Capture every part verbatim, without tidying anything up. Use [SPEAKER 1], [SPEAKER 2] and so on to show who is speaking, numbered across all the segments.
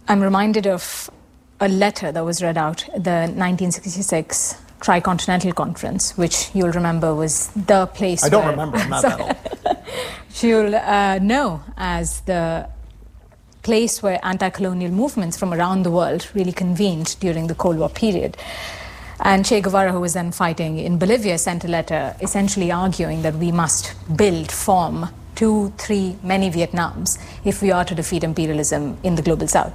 [SPEAKER 1] I'm reminded of a letter that was read out at the nineteen sixty-six Tricontinental Conference, which you'll remember was the place
[SPEAKER 2] I don't
[SPEAKER 1] where,
[SPEAKER 2] remember, I'm not that old.
[SPEAKER 1] You'll uh, know as the place where anti-colonial movements from around the world really convened during the Cold War period. And Che Guevara, who was then fighting in Bolivia, sent a letter essentially arguing that we must build, form two, three, many Vietnams if we are to defeat imperialism in the global south.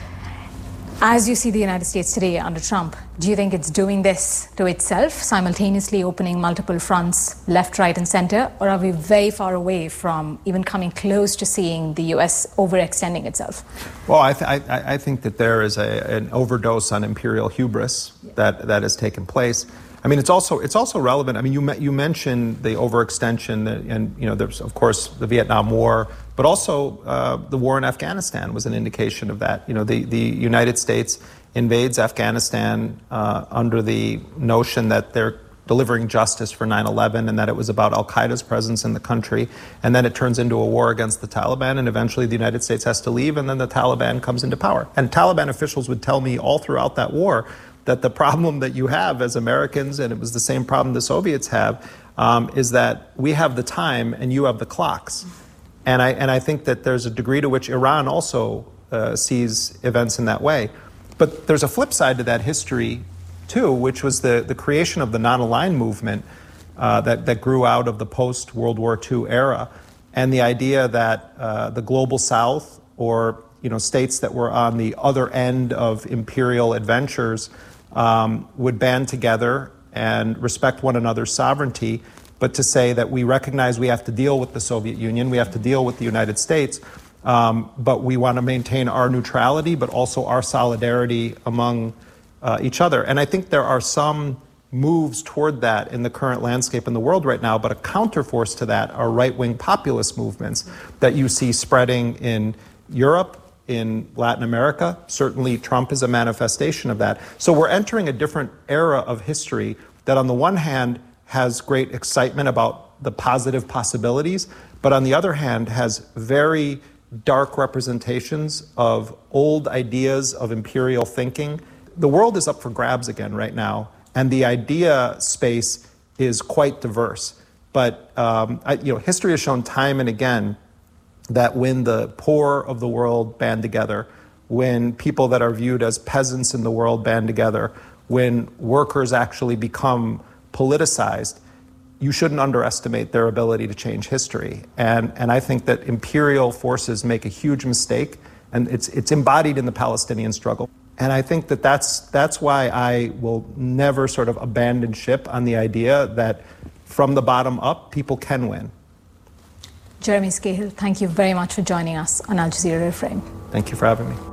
[SPEAKER 1] As you see the United States today under Trump, do you think it's doing this to itself, simultaneously opening multiple fronts left, right, and center? Or are we very far away from even coming close to seeing the U S overextending itself?
[SPEAKER 2] Well, I, th- I, I think that there is a, an overdose on imperial hubris yeah. that, that has taken place. I mean, it's also it's also relevant. I mean, you me- you mentioned the overextension, and you know, there's of course the Vietnam War, but also uh, the war in Afghanistan was an indication of that. You know, the the United States invades Afghanistan uh, under the notion that they're delivering justice for nine eleven, and that it was about Al Qaeda's presence in the country, and then it turns into a war against the Taliban, and eventually the United States has to leave, and then the Taliban comes into power. And Taliban officials would tell me all throughout that war that the problem that you have as Americans, and it was the same problem the Soviets have, um, is that we have the time and you have the clocks. And I and I think that there's a degree to which Iran also uh, sees events in that way. But there's a flip side to that history, too, which was the, the creation of the non-aligned movement uh, that, that grew out of the post-World War Two era, and the idea that uh, the global South, or you know, states that were on the other end of imperial adventures, Um, would band together and respect one another's sovereignty, but to say that we recognize we have to deal with the Soviet Union, we have to deal with the United States, um, but we want to maintain our neutrality, but also our solidarity among uh, each other. And I think there are some moves toward that in the current landscape in the world right now, but a counterforce to that are right-wing populist movements that you see spreading in Europe, in Latin America. Certainly Trump is a manifestation of that. So we're entering a different era of history that on the one hand has great excitement about the positive possibilities, but on the other hand has very dark representations of old ideas of imperial thinking. The world is up for grabs again right now, and the idea space is quite diverse. But um, I, you know, history has shown time and again that when the poor of the world band together, when people that are viewed as peasants in the world band together, when workers actually become politicized, you shouldn't underestimate their ability to change history. And and I think that imperial forces make a huge mistake, and it's it's embodied in the Palestinian struggle. And I think that that's that's why I will never sort of abandon ship on the idea that from the bottom up, people can win.
[SPEAKER 1] Jeremy Scahill, thank you very much for joining us on Al Jazeera Reframe.
[SPEAKER 2] Thank you for having me.